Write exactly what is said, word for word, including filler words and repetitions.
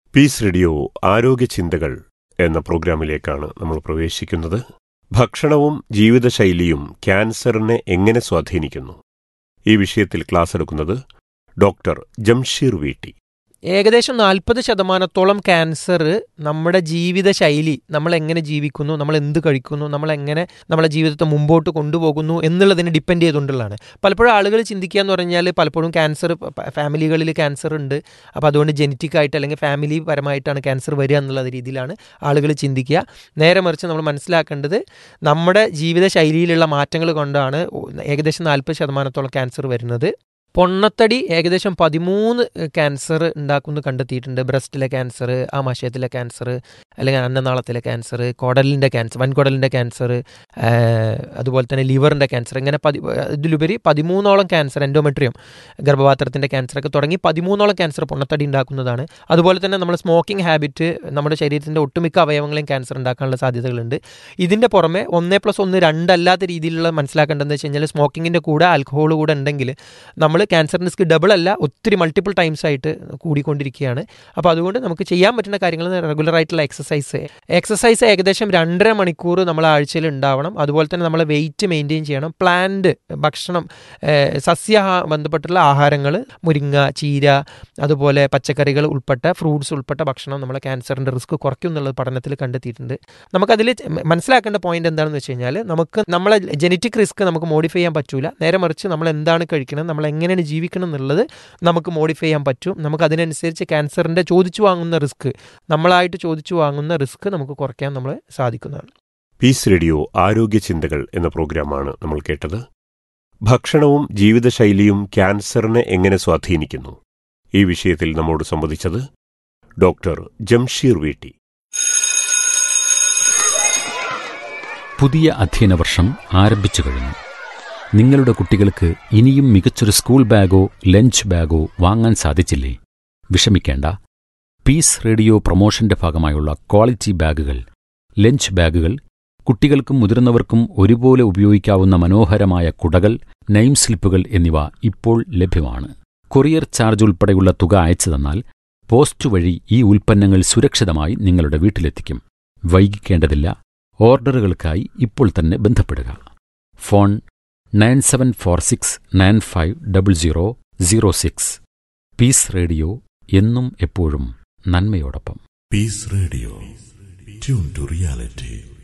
Piece radio ആരോഗ്യ ചിന്തകൾ എന്ന പ്രോഗ്രാമിലേക്കാണ് നമ്മൾ പ്രവേശിക്കുന്നത്. ഭക്ഷണവും ജീവിതശൈലിയും ക്യാൻസറിനെ എങ്ങനെ സ്വാധീനിക്കുന്നു? ഈ വിഷയത്തിൽ ക്ലാസ് എടുക്കുന്നത് ഡോക്ടർ ജംഷീർ വീട്ടി. ഏകദേശം നാൽപ്പത് ശതമാനത്തോളം ക്യാൻസർ നമ്മുടെ ജീവിതശൈലി, നമ്മൾ എങ്ങനെ ജീവിക്കുന്നു, നമ്മൾ എന്ത് കഴിക്കുന്നു, നമ്മൾ എങ്ങനെ നമ്മളെ ജീവിതത്തെ മുമ്പോട്ട് കൊണ്ടുപോകുന്നു എന്നുള്ളതിനെ ഡിപ്പെൻഡ് ചെയ്തുകൊണ്ടുള്ളതാണ്. പലപ്പോഴും ആളുകൾ ചിന്തിക്കുക എന്ന് പറഞ്ഞാൽ പലപ്പോഴും ക്യാൻസർ ഫാമിലികളിൽ ക്യാൻസർ ഉണ്ട്, അപ്പോൾ അതുകൊണ്ട് ജനറ്റിക് ആയിട്ട് അല്ലെങ്കിൽ ഫാമിലി പരമായിട്ടാണ് ക്യാൻസർ വരിക എന്നുള്ള രീതിയിലാണ് ആളുകൾ ചിന്തിക്കുക. നേരെ മറിച്ച് നമ്മൾ മനസ്സിലാക്കേണ്ടത് നമ്മുടെ ജീവിതശൈലിയിലുള്ള മാറ്റങ്ങൾ കൊണ്ടാണ് ഏകദേശം നാൽപ്പത് ശതമാനത്തോളം ക്യാൻസർ വരുന്നത്. പൊണ്ണത്തടി ഏകദേശം പതിമൂന്ന് ക്യാൻസർ ഉണ്ടാക്കുമെന്ന് കണ്ടെത്തിയിട്ടുണ്ട്. ബ്രസ്റ്റിലെ ക്യാൻസർ, ആമാശയത്തിലെ ക്യാൻസർ, അല്ലെങ്കിൽ അന്നനാളത്തിലെ ക്യാൻസർ, കുടലിൻ്റെ ക്യാൻസർ, വൻകുടലിൻ്റെ ക്യാൻസർ, അതുപോലെ തന്നെ ലിവറിൻ്റെ ക്യാൻസർ, ഇങ്ങനെ പതി ഇതിലുപരി പതിമൂന്നോളം ക്യാൻസർ, എൻഡോമെട്രിയം ഗർഭപാത്രത്തിൻ്റെ ക്യാൻസറൊക്കെ തുടങ്ങി പതിമൂന്നോളം ക്യാൻസർ പൊണ്ണത്തടി ഉണ്ടാക്കുന്നതാണ്. അതുപോലെ തന്നെ നമ്മൾ സ്മോക്കിംഗ് ഹാബിറ്റ് നമ്മുടെ ശരീരത്തിൻ്റെ ഒട്ടുമിക്ക അവയവങ്ങളെയും ക്യാൻസർ ഉണ്ടാക്കാനുള്ള സാധ്യതകളുണ്ട്. ഇതിൻ്റെ പുറമെ ഒന്നേ പ്ലസ് ഒന്ന് രണ്ടല്ലാത്ത രീതിയിലുള്ള മനസ്സിലാക്കേണ്ടതെന്ന് വെച്ച് കഴിഞ്ഞാൽ സ്മോക്കിങ്ങിൻ്റെ കൂടെ ആൽക്കഹോൾ കൂടെ ഉണ്ടെങ്കിൽ നമ്മൾ ക്യാൻസർ റിസ്ക് ഡബിൾ അല്ല, ഒത്തിരി മൾട്ടിപ്പിൾ ടൈംസ് ആയിട്ട് കൂടിക്കൊണ്ടിരിക്കുകയാണ്. അപ്പോൾ അതുകൊണ്ട് നമുക്ക് ചെയ്യാൻ പറ്റുന്ന കാര്യങ്ങൾ റെഗുലർ ആയിട്ടുള്ള എക്സസൈസ് എക്സസൈസ് ഏകദേശം രണ്ടര മണിക്കൂർ നമ്മൾ ആഴ്ചയിൽ ഉണ്ടാവണം. അതുപോലെ തന്നെ നമ്മൾ വെയിറ്റ് മെയിൻറ്റെയിൻ ചെയ്യണം. പ്ലാന്റ് ഭക്ഷണം, സസ്യ ബന്ധപ്പെട്ടുള്ള ആഹാരങ്ങൾ, മുരിങ്ങ, ചീര, അതുപോലെ പച്ചക്കറികൾ ഉൾപ്പെട്ട ഫ്രൂട്ട്സ് ഉൾപ്പെട്ട ഭക്ഷണം നമ്മളെ ക്യാൻസറിൻ്റെ റിസ്ക് കുറയ്ക്കും എന്നുള്ളത് പഠനത്തിൽ കണ്ടെത്തിയിട്ടുണ്ട്. നമുക്കതിൽ മനസ്സിലാക്കേണ്ട പോയിന്റ് എന്താണെന്ന് വെച്ച് കഴിഞ്ഞാൽ, നമുക്ക് നമ്മളെ ജനറ്റിക് റിസ്ക് നമുക്ക് മോഡിഫൈ ചെയ്യാൻ പറ്റൂല. നേരെ മറിച്ച് നമ്മൾ എന്താണ് കഴിക്കുന്നത്, നമ്മൾ എങ്ങനെയാണ് ജീവിക്കണം എന്നുള്ളത് നമുക്ക് മോഡിഫൈ ചെയ്യാൻ പറ്റും. നമുക്ക് അതിനനുസരിച്ച് ക്യാൻസറിൻ്റെ ചോദിച്ചു വാങ്ങുന്ന റിസ്ക്, നമ്മളായിട്ട് ചോദിച്ചു വാങ്ങുന്ന റിസ്ക് നമുക്ക് കുറയ്ക്കാൻ നമ്മൾ സാധിക്കുന്നതാണ്. പീസ് റേഡിയോ ആരോഗ്യ ചിന്തകൾ എന്ന പ്രോഗ്രാമാണ് നമ്മൾ കേട്ടത്. ഭക്ഷണവും ജീവിതശൈലിയും ക്യാൻസറിനെ എങ്ങനെ സ്വാധീനിക്കുന്നു? ഈ വിഷയത്തിൽ നമ്മോട് സംവദിച്ചത് ഡോക്ടർ ജംഷീർ വീട്ടി. പുതിയ അധ്യയന വർഷം ആരംഭിച്ചു കഴിഞ്ഞു. നിങ്ങളുടെ കുട്ടികൾക്ക് ഇനിയും മികച്ചൊരു സ്കൂൾ ബാഗോ ലഞ്ച് ബാഗോ വാങ്ങാൻ സാധിച്ചില്ലേ? വിഷമിക്കേണ്ട. പീസ് റേഡിയോ പ്രൊമോഷന്റെ ഭാഗമായുള്ള ക്വാളിറ്റി ബാഗുകൾ, ലഞ്ച് ബാഗുകൾ, കുട്ടികൾക്കും മുതിർന്നവർക്കും ഒരുപോലെ ഉപയോഗിക്കാവുന്ന മനോഹരമായ കുടകൾ, നെയിം സ്ലിപ്പുകൾ എന്നിവ ഇപ്പോൾ ലഭ്യമാണ്. കൊറിയർ ചാർജ് ഉൾപ്പെടെയുള്ള തുക അയച്ചു തന്നാൽ പോസ്റ്റ് വഴി ഈ ഉൽപ്പന്നങ്ങൾ സുരക്ഷിതമായി നിങ്ങളുടെ വീട്ടിലെത്തിക്കും. വൈകിക്കേണ്ടതില്ല. ഓർഡറുകൾക്കായി ഇപ്പോൾ തന്നെ ബന്ധപ്പെടുക. Phone nine seven four six nine five double zero zero six. Piece radio, എന്നും എപ്പോഴും നന്മയോടൊപ്പം. Piece radio, tune to reality.